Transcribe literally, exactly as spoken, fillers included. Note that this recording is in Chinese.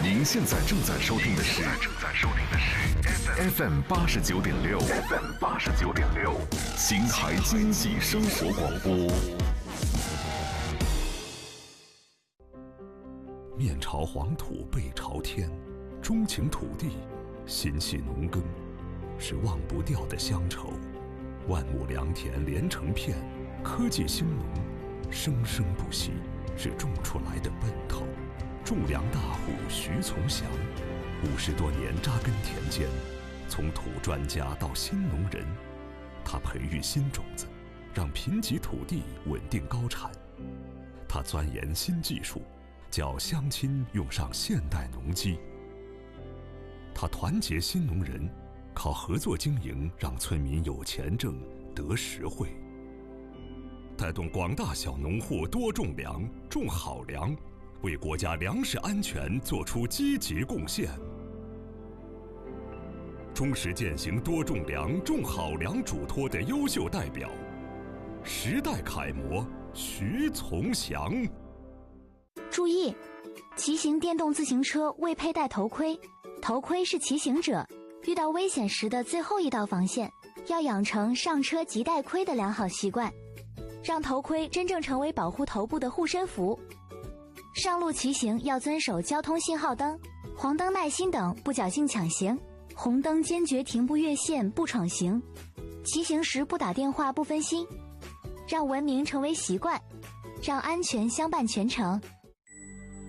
您现在正在收听的是正在收听的是 F M 八十九点六 F M 八十九点六邢台经济生活广播。 面朝黄土背朝天，钟情土地，心系农耕，是忘不掉的乡愁。万亩良田连成片，科技兴农，生生不息，是种出来的奔头。种粮大户徐从祥，五十多年扎根田间，从土专家到新农人，他培育新种子，让贫瘠土地稳定高产。他钻研新技术，叫乡亲用上现代农机。他团结新农人，靠合作经营让村民有钱挣得实惠，带动广大小农户多种粮，种好粮，为国家粮食安全做出积极贡献。忠实践行多种粮、种好粮嘱托的优秀代表，时代楷模徐从祥。 注意，骑行电动自行车未佩戴头盔，头盔是骑行者遇到危险时的最后一道防线，要养成上车即戴盔的良好习惯，让头盔真正成为保护头部的护身符。上路骑行要遵守交通信号灯、黄灯耐心等，不侥幸抢行，红灯坚决停步越线不闯行，骑行时不打电话不分心，让文明成为习惯，让安全相伴全程。